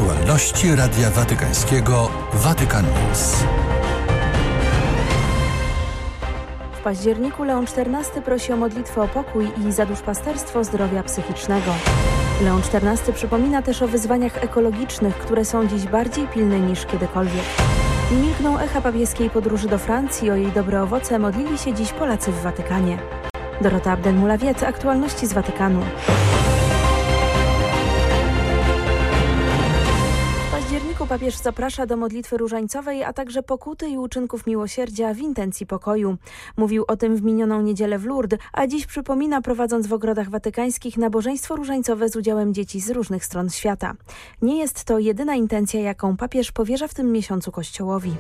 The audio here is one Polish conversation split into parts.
Aktualności Radia Watykańskiego Vatican News. W październiku Leon XIV prosi o modlitwę o pokój i za duszpasterstwo zdrowia psychicznego. Leon XIV przypomina też o wyzwaniach ekologicznych, które są dziś bardziej pilne niż kiedykolwiek. Nie milkną echa papieskiej podróży do Francji. O jej dobre owoce modlili się dziś Polacy w Watykanie. Dorota Abdel-Mulawiet, aktualności z Watykanu. W październiku papież zaprasza do modlitwy różańcowej, a także pokuty i uczynków miłosierdzia w intencji pokoju. Mówił o tym w minioną niedzielę w Lourdes, a dziś przypomina, prowadząc w ogrodach watykańskich nabożeństwo różańcowe z udziałem dzieci z różnych stron świata. Nie jest to jedyna intencja, jaką papież powierza w tym miesiącu Kościołowi.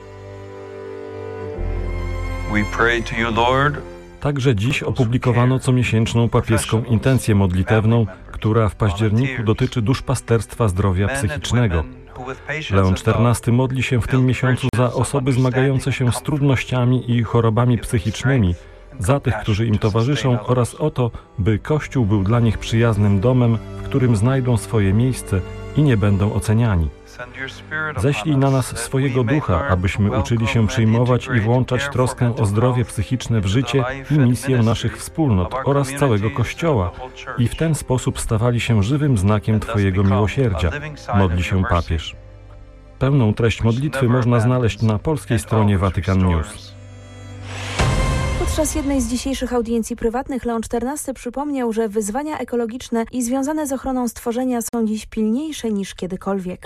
We pray to you, Lord. Także dziś opublikowano comiesięczną papieską intencję modlitewną, która w październiku dotyczy duszpasterstwa zdrowia psychicznego. Leon XIV modli się w tym miesiącu za osoby zmagające się z trudnościami i chorobami psychicznymi, za tych, którzy im towarzyszą oraz o to, by Kościół był dla nich przyjaznym domem, w którym znajdą swoje miejsce i nie będą oceniani. Ześlij na nas swojego ducha, abyśmy uczyli się przyjmować i włączać troskę o zdrowie psychiczne w życie i misję naszych wspólnot oraz całego Kościoła i w ten sposób stawali się żywym znakiem Twojego miłosierdzia, modli się papież. Pełną treść modlitwy można znaleźć na polskiej stronie Vatican News. Podczas jednej z dzisiejszych audiencji prywatnych Leon XIV przypomniał, że wyzwania ekologiczne i związane z ochroną stworzenia są dziś pilniejsze niż kiedykolwiek.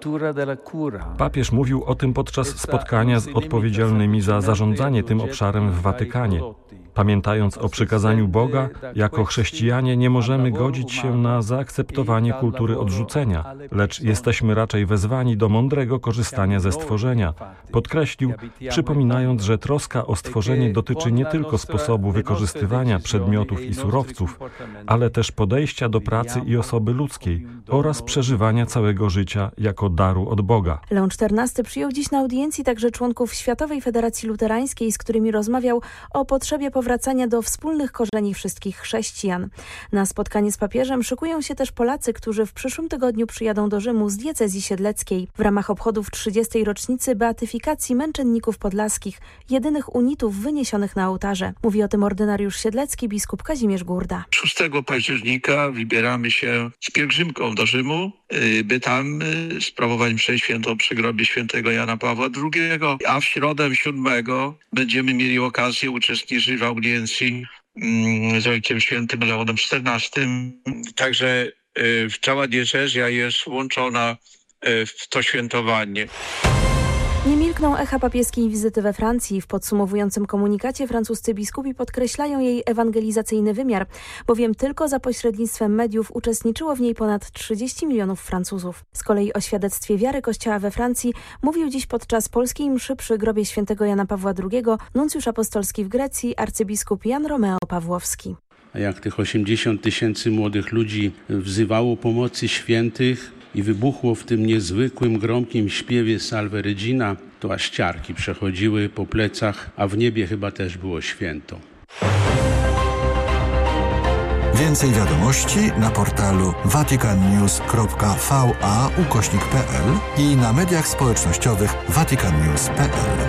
Papież mówił o tym podczas spotkania z odpowiedzialnymi za zarządzanie tym obszarem w Watykanie. Pamiętając o przykazaniu Boga, jako chrześcijanie nie możemy godzić się na zaakceptowanie kultury odrzucenia, lecz jesteśmy raczej wezwani do mądrego korzystania ze stworzenia. Podkreślił, przypominając, że troska o stworzenie dotyczy nie tylko sposobu wykorzystywania przedmiotów i surowców, ale też podejścia do pracy i osoby ludzkiej oraz przeżywania całego życia jako daru od Boga. Leon XIV przyjął dziś na audiencji także członków Światowej Federacji Luterańskiej, z którymi rozmawiał o potrzebie powracania do wspólnych korzeni wszystkich chrześcijan. Na spotkanie z papieżem szykują się też Polacy, którzy w przyszłym tygodniu przyjadą do Rzymu z diecezji siedleckiej w ramach obchodów 30. rocznicy beatyfikacji męczenników podlaskich, jedynych unitów wyniesionych na ołtarze. Mówi o tym ordynariusz siedlecki biskup Kazimierz Gurda. 6 października wybieramy się z pielgrzymką do Rzymu, by tam sprawować mszę świętą przy grobie świętego Jana Pawła II, a w środę 7 będziemy mieli okazję uczestniczyć w audiencji z Ojcem Świętym Leonem XIV. Także cała diecezja jest włączona w to świętowanie. Nie milkną echa papieskiej wizyty we Francji. W podsumowującym komunikacie francuscy biskupi podkreślają jej ewangelizacyjny wymiar, bowiem tylko za pośrednictwem mediów uczestniczyło w niej ponad 30 milionów Francuzów. Z kolei o świadectwie wiary Kościoła we Francji mówił dziś podczas polskiej mszy przy grobie świętego Jana Pawła II nuncjusz apostolski w Grecji arcybiskup Jan Romeo Pawłowski. A jak tych 80 000 młodych ludzi wzywało pomocy świętych i wybuchło w tym niezwykłym, gromkim śpiewie Salve Regina, to aż ciarki przechodziły po plecach, a w niebie chyba też było święto. Więcej wiadomości na portalu vaticannews.va/pl i na mediach społecznościowych vaticannews.pl.